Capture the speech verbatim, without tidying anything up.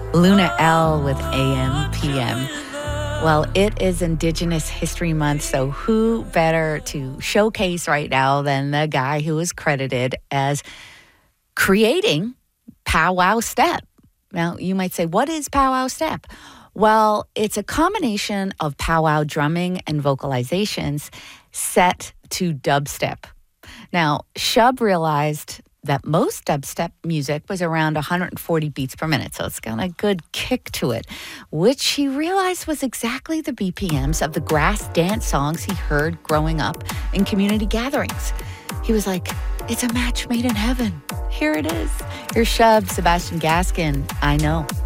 Luna L with A M P M. Well, it is Indigenous History Month, so who better to showcase right now than the guy who is credited as creating Powwow Step. Now, you might say, what is Powwow Step? Well, it's a combination of powwow drumming and vocalizations set to dubstep. Now, Shub realized that most dubstep music was around one hundred forty beats per minute, so it's got a good kick to it, which he realized was exactly the B P Ms of the grass dance songs he heard growing up in community gatherings. He was like, it's a match made in heaven. Here it is. Here's Shub, Sebastian Gaskin, I Know.